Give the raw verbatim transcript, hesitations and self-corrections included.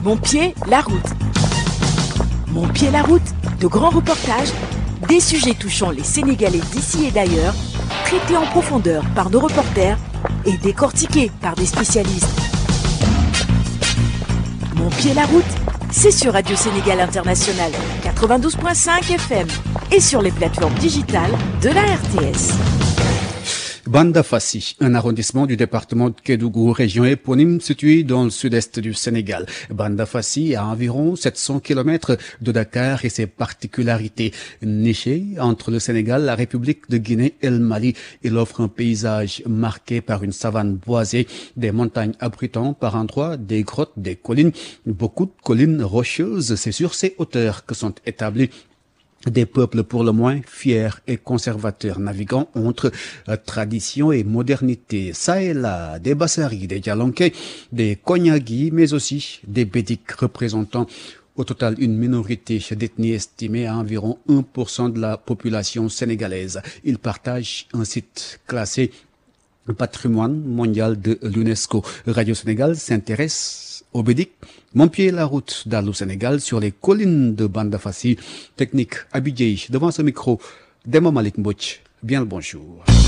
Mon pied, la route. Mon pied, la route, de grands reportages, des sujets touchant les Sénégalais d'ici et d'ailleurs, traités en profondeur par nos reporters et décortiqués par des spécialistes. Mon pied, la route, c'est sur Radio Sénégal International quatre-vingt-douze virgule cinq F M et sur les plateformes digitales de la R T S. Bandafassi, un arrondissement du département de Kédougou, région éponyme située dans le sud-est du Sénégal. Bandafassi a environ sept cents kilomètres de Dakar et ses particularités. Niché entre le Sénégal, la République de Guinée et le Mali, il offre un paysage marqué par une savane boisée, des montagnes abritant par endroits des grottes, des collines, beaucoup de collines rocheuses. C'est sur ces hauteurs que sont établis des peuples pour le moins fiers et conservateurs, naviguant entre euh, tradition et modernité. Ça et là, des Bassaris, des Djalanquais, des Konyagui, mais aussi des Bédiques représentant au total une minorité d'ethnie estimée à environ un pour cent de la population sénégalaise. Ils partagent un site classé patrimoine mondial de l'UNESCO. Radio Sénégal s'intéresse au Bédic. Mon pied, la route d'Allo Sénégal sur les collines de Bandafassi. Technique Abidjay devant ce micro. Demo Malik Mbouch. Bien le bonjour.